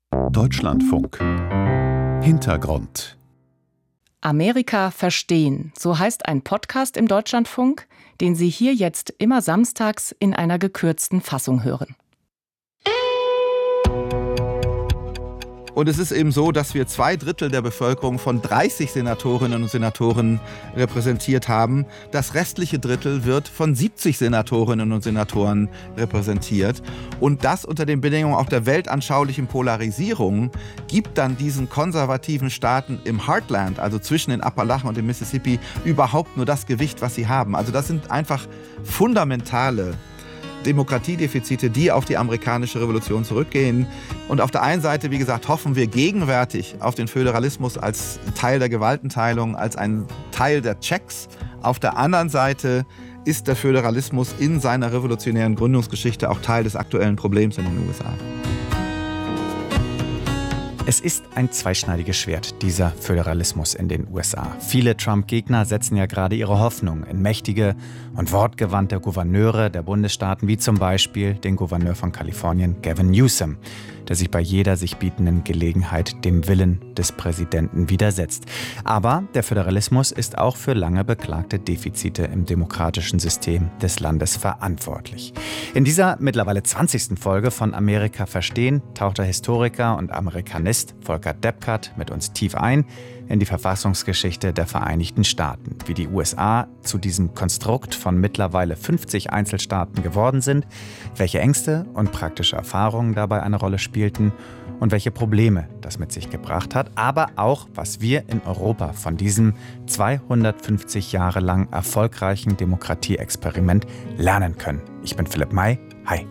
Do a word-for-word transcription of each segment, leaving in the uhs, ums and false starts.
Deutschlandfunk. Hintergrund. Amerika verstehen, so heißt ein Podcast im Deutschlandfunk, den Sie hier jetzt immer samstags in einer gekürzten Fassung hören. Und es ist eben so, dass wir zwei Drittel der Bevölkerung von dreißig Senatorinnen und Senatoren repräsentiert haben. Das restliche Drittel wird von siebzig Senatorinnen und Senatoren repräsentiert. Und das unter den Bedingungen auch der weltanschaulichen Polarisierung gibt dann diesen konservativen Staaten im Heartland, also zwischen den Appalachen und dem Mississippi, überhaupt nur das Gewicht, was sie haben. Also das sind einfach fundamentale Demokratiedefizite, die auf die amerikanische Revolution zurückgehen. Und auf der einen Seite, wie gesagt, hoffen wir gegenwärtig auf den Föderalismus als Teil der Gewaltenteilung, als ein Teil der Checks. Auf der anderen Seite ist der Föderalismus in seiner revolutionären Gründungsgeschichte auch Teil des aktuellen Problems in den U S A. Es ist ein zweischneidiges Schwert, dieser Föderalismus in den U S A. Viele Trump-Gegner setzen ja gerade ihre Hoffnung in mächtige und wortgewandte Gouverneure der Bundesstaaten, wie zum Beispiel den Gouverneur von Kalifornien, Gavin Newsom, der sich bei jeder sich bietenden Gelegenheit dem Willen des Präsidenten widersetzt. Aber der Föderalismus ist auch für lange beklagte Defizite im demokratischen System des Landes verantwortlich. In dieser mittlerweile zwanzigsten Folge von Amerika verstehen taucht der Historiker und Amerikanist Volker Deppkart mit uns tief ein in die Verfassungsgeschichte der Vereinigten Staaten, wie die U S A zu diesem Konstrukt von mittlerweile fünfzig Einzelstaaten geworden sind, welche Ängste und praktische Erfahrungen dabei eine Rolle spielten und welche Probleme das mit sich gebracht hat, aber auch, was wir in Europa von diesem zweihundertfünfzig Jahre lang erfolgreichen Demokratieexperiment lernen können. Ich bin Philipp May. Hi.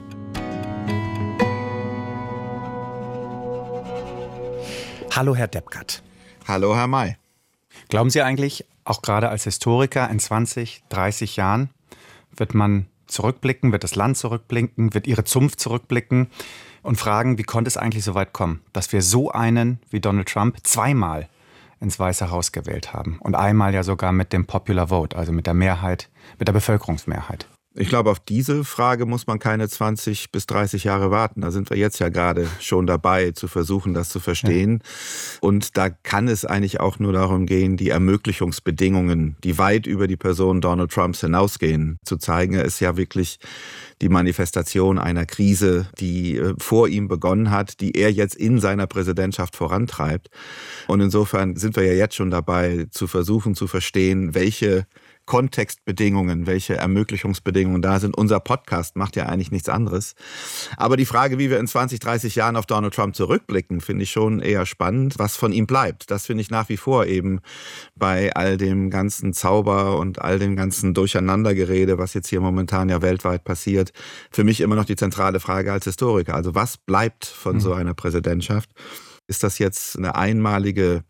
Hallo, Herr Deppkart. Hallo, Herr May. Glauben Sie eigentlich, auch gerade als Historiker in zwanzig, dreißig Jahren, wird man zurückblicken, wird das Land zurückblicken, wird Ihre Zunft zurückblicken und fragen, wie konnte es eigentlich so weit kommen, dass wir so einen wie Donald Trump zweimal ins Weiße Haus gewählt haben und einmal ja sogar mit dem Popular Vote, also mit der Mehrheit, mit der Bevölkerungsmehrheit? Ich glaube, auf diese Frage muss man keine zwanzig bis dreißig Jahre warten. Da sind wir jetzt ja gerade schon dabei, zu versuchen, das zu verstehen. Ja. Und da kann es eigentlich auch nur darum gehen, die Ermöglichungsbedingungen, die weit über die Person Donald Trumps hinausgehen, zu zeigen. Er ist ja wirklich die Manifestation einer Krise, die vor ihm begonnen hat, die er jetzt in seiner Präsidentschaft vorantreibt. Und insofern sind wir ja jetzt schon dabei, zu versuchen zu verstehen, welche Kontextbedingungen, welche Ermöglichungsbedingungen da sind. Unser Podcast macht ja eigentlich nichts anderes. Aber die Frage, wie wir in zwanzig, dreißig Jahren auf Donald Trump zurückblicken, finde ich schon eher spannend, was von ihm bleibt. Das finde ich nach wie vor eben bei all dem ganzen Zauber und all dem ganzen Durcheinandergerede, was jetzt hier momentan ja weltweit passiert, für mich immer noch die zentrale Frage als Historiker. Also was bleibt von mhm. so einer Präsidentschaft? Ist das jetzt eine einmalige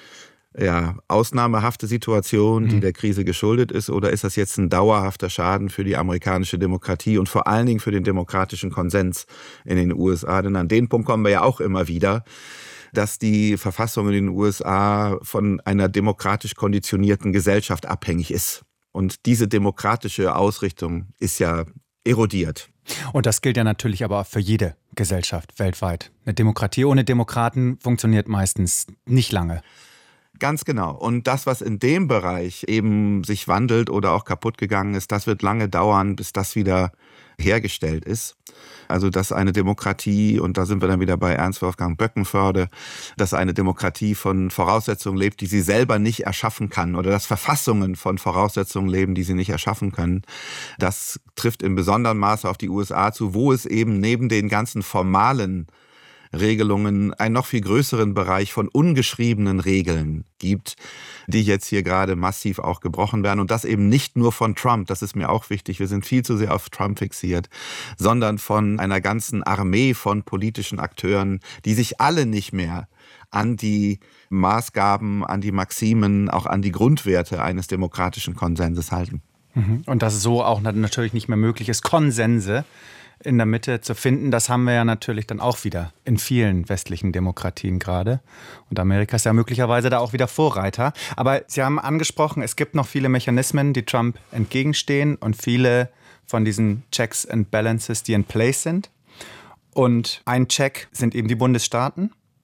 Ja, ausnahmehafte Situation, die der Krise geschuldet ist, oder ist das jetzt ein dauerhafter Schaden für die amerikanische Demokratie und vor allen Dingen für den demokratischen Konsens in den U S A? Denn an den Punkt kommen wir ja auch immer wieder, dass die Verfassung in den U S A von einer demokratisch konditionierten Gesellschaft abhängig ist. Und diese demokratische Ausrichtung ist ja erodiert. Und das gilt ja natürlich aber auch für jede Gesellschaft weltweit. Eine Demokratie ohne Demokraten funktioniert meistens nicht lange. Ganz genau. Und das, was in dem Bereich eben sich wandelt oder auch kaputt gegangen ist, das wird lange dauern, bis das wieder hergestellt ist. Also, dass eine Demokratie, und da sind wir dann wieder bei Ernst Wolfgang Böckenförde, dass eine Demokratie von Voraussetzungen lebt, die sie selber nicht erschaffen kann, oder dass Verfassungen von Voraussetzungen leben, die sie nicht erschaffen können. Das trifft in besonderem Maße auf die U S A zu, wo es eben neben den ganzen formalen Regelungen einen noch viel größeren Bereich von ungeschriebenen Regeln gibt, die jetzt hier gerade massiv auch gebrochen werden. Und das eben nicht nur von Trump, das ist mir auch wichtig, wir sind viel zu sehr auf Trump fixiert, sondern von einer ganzen Armee von politischen Akteuren, die sich alle nicht mehr an die Maßgaben, an die Maximen, auch an die Grundwerte eines demokratischen Konsenses halten. Und dass es so auch natürlich nicht mehr möglich ist, Konsense in der Mitte zu finden, das haben wir ja natürlich dann auch wieder in vielen westlichen Demokratien gerade. Und Amerika ist ja möglicherweise da auch wieder Vorreiter. Aber Sie haben angesprochen, es gibt noch viele Mechanismen, die Trump entgegenstehen und viele von diesen Checks and Balances, die in place sind. Und ein Check sind eben die Bundesstaaten.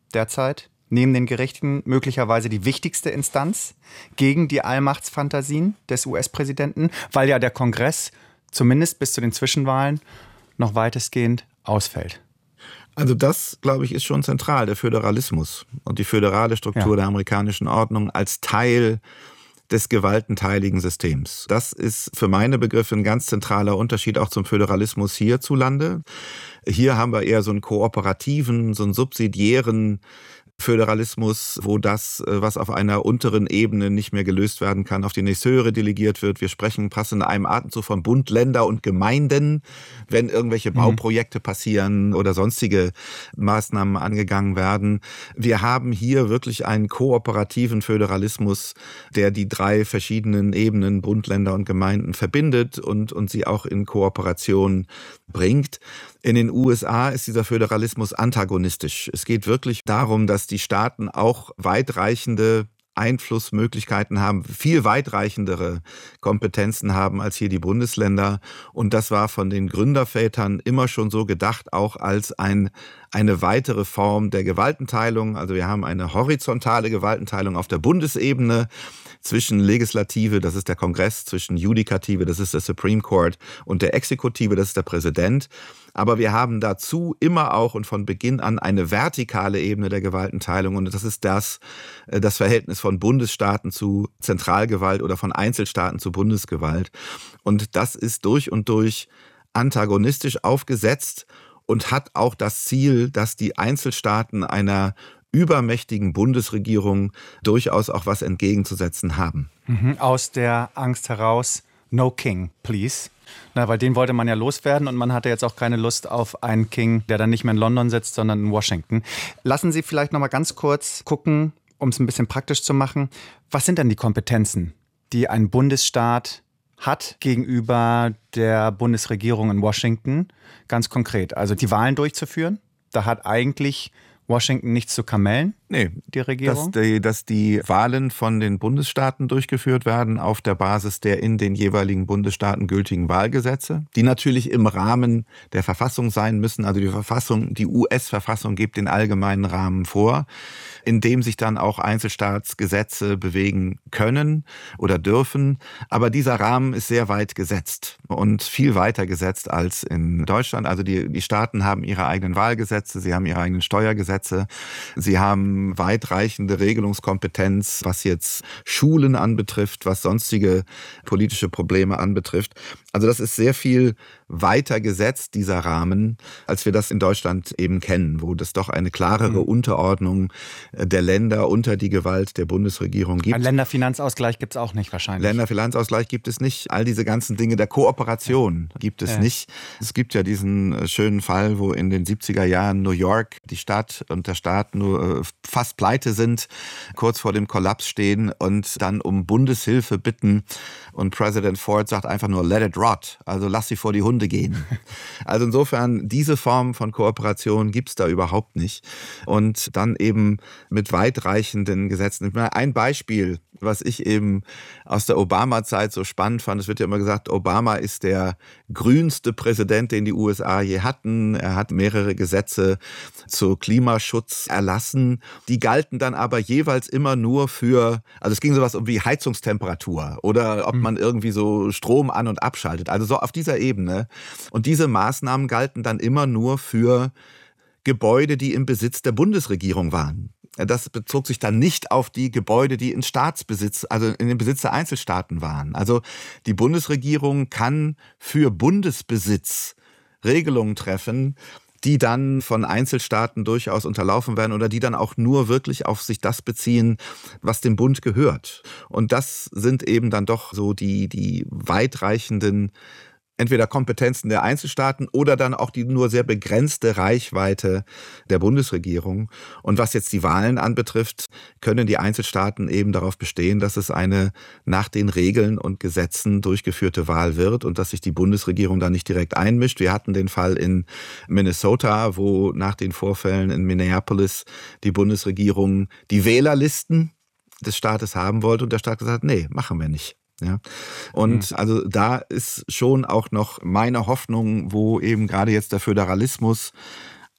derzeit neben den Gerichten möglicherweise die wichtigste Instanz gegen die Allmachtsfantasien des U S-Präsidenten, weil ja der Kongress zumindest bis zu den Zwischenwahlen noch weitestgehend ausfällt. Also das, glaube ich, ist schon zentral, der Föderalismus und die föderale Struktur ja. der amerikanischen Ordnung als Teil des gewaltenteiligen Systems. Das ist für meine Begriffe ein ganz zentraler Unterschied auch zum Föderalismus hierzulande. Hier haben wir eher so einen kooperativen, so einen subsidiären Föderalismus, wo das, was auf einer unteren Ebene nicht mehr gelöst werden kann, auf die nächste höhere delegiert wird. Wir sprechen fast in einem Atemzug von Bund, Länder und Gemeinden, wenn irgendwelche Bauprojekte mhm. passieren oder sonstige Maßnahmen angegangen werden. Wir haben hier wirklich einen kooperativen Föderalismus, der die drei verschiedenen Ebenen, Bund, Länder und Gemeinden, verbindet und, und sie auch in Kooperation bringt. In den U S A ist dieser Föderalismus antagonistisch. Es geht wirklich darum, dass die Staaten auch weitreichende Einflussmöglichkeiten haben, viel weitreichendere Kompetenzen haben als hier die Bundesländer. Und das war von den Gründervätern immer schon so gedacht, auch als ein, eine weitere Form der Gewaltenteilung. Also wir haben eine horizontale Gewaltenteilung auf der Bundesebene zwischen Legislative, das ist der Kongress, zwischen Judikative, das ist der Supreme Court, und der Exekutive, das ist der Präsident. Aber wir haben dazu immer auch und von Beginn an eine vertikale Ebene der Gewaltenteilung. Und das ist das, das Verhältnis von Bundesstaaten zu Zentralgewalt oder von Einzelstaaten zu Bundesgewalt. Und das ist durch und durch antagonistisch aufgesetzt und hat auch das Ziel, dass die Einzelstaaten einer übermächtigen Bundesregierung durchaus auch was entgegenzusetzen haben. Mhm, aus der Angst heraus, no king, please. Na, weil den wollte man ja loswerden und man hatte jetzt auch keine Lust auf einen King, der dann nicht mehr in London sitzt, sondern in Washington. Lassen Sie vielleicht noch mal ganz kurz gucken, um es ein bisschen praktisch zu machen. Was sind denn die Kompetenzen, die ein Bundesstaat hat gegenüber der Bundesregierung in Washington? Ganz konkret, also die Wahlen durchzuführen. Da hat eigentlich Washington nichts zu kamellen? Nee, die Regierung? Dass die, dass die Wahlen von den Bundesstaaten durchgeführt werden auf der Basis der in den jeweiligen Bundesstaaten gültigen Wahlgesetze, die natürlich im Rahmen der Verfassung sein müssen. Also die Verfassung, die U S-Verfassung gibt den allgemeinen Rahmen vor, in dem sich dann auch Einzelstaatsgesetze bewegen können oder dürfen. Aber dieser Rahmen ist sehr weit gesetzt und viel weiter gesetzt als in Deutschland. Also die, die Staaten haben ihre eigenen Wahlgesetze, sie haben ihre eigenen Steuergesetze, sie haben weitreichende Regelungskompetenz, was jetzt Schulen anbetrifft, was sonstige politische Probleme anbetrifft. Also das ist sehr viel weiter gesetzt, dieser Rahmen, als wir das in Deutschland eben kennen, wo das doch eine klarere mhm. Unterordnung der Länder unter die Gewalt der Bundesregierung gibt. Ein Länderfinanzausgleich gibt es auch nicht wahrscheinlich. Länderfinanzausgleich gibt es nicht. All diese ganzen Dinge der Kooperation ja. gibt es ja. nicht. Es gibt ja diesen schönen Fall, wo in den siebziger Jahren New York die Stadt und der Staat nur fast pleite sind, kurz vor dem Kollaps stehen und dann um Bundeshilfe bitten. Und Präsident Ford sagt einfach nur, let it rot, also lass sie vor die Hunde gehen. Also insofern, diese Form von Kooperation gibt es da überhaupt nicht. Und dann eben mit weitreichenden Gesetzen. Ein Beispiel, was ich eben aus der Obama-Zeit so spannend fand, es wird ja immer gesagt, Obama ist der grünste Präsident, den die U S A je hatten. Er hat mehrere Gesetze zu Klimaschutz erlassen. Die galten dann aber jeweils immer nur für, also es ging sowas um wie Heizungstemperatur oder ob man irgendwie so Strom an- und abschaltet. Also so auf dieser Ebene. Und diese Maßnahmen galten dann immer nur für Gebäude, die im Besitz der Bundesregierung waren. Das bezog sich dann nicht auf die Gebäude, die in Staatsbesitz, also in dem Besitz der Einzelstaaten waren. Also die Bundesregierung kann für Bundesbesitz Regelungen treffen, die dann von Einzelstaaten durchaus unterlaufen werden oder die dann auch nur wirklich auf sich das beziehen, was dem Bund gehört. Und das sind eben dann doch so die, die weitreichenden entweder Kompetenzen der Einzelstaaten oder dann auch die nur sehr begrenzte Reichweite der Bundesregierung. Und was jetzt die Wahlen anbetrifft, können die Einzelstaaten eben darauf bestehen, dass es eine nach den Regeln und Gesetzen durchgeführte Wahl wird und dass sich die Bundesregierung da nicht direkt einmischt. Wir hatten den Fall in Minnesota, wo nach den Vorfällen in Minneapolis die Bundesregierung die Wählerlisten des Staates haben wollte und der Staat gesagt hat, nee, machen wir nicht. Ja. Und mhm. also da ist schon auch noch meine Hoffnung, wo eben gerade jetzt der Föderalismus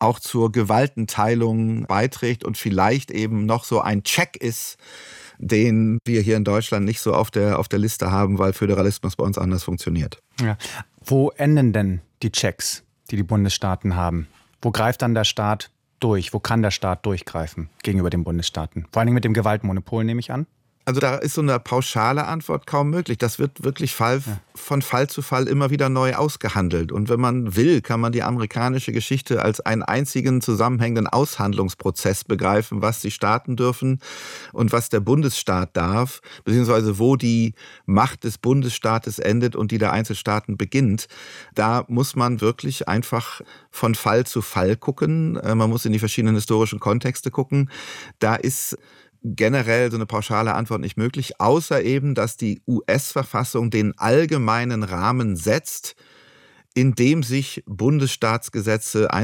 auch zur Gewaltenteilung beiträgt und vielleicht eben noch so ein Check ist, den wir hier in Deutschland nicht so auf der, auf der Liste haben, weil Föderalismus bei uns anders funktioniert. Ja. Wo enden denn die Checks, die die Bundesstaaten haben? Wo greift dann der Staat durch? Wo kann der Staat durchgreifen gegenüber den Bundesstaaten? Vor allem mit dem Gewaltmonopol, nehme ich an. Also da ist so eine pauschale Antwort kaum möglich. Das wird wirklich Fall, ja. von Fall zu Fall immer wieder neu ausgehandelt. Und wenn man will, kann man die amerikanische Geschichte als einen einzigen zusammenhängenden Aushandlungsprozess begreifen, was die Staaten dürfen und was der Bundesstaat darf, beziehungsweise wo die Macht des Bundesstaates endet und die der Einzelstaaten beginnt. Da muss man wirklich einfach von Fall zu Fall gucken. Man muss in die verschiedenen historischen Kontexte gucken. Da ist generell so eine pauschale Antwort nicht möglich, außer eben, dass die U S-Verfassung den allgemeinen Rahmen setzt, in dem sich Bundesstaatsgesetze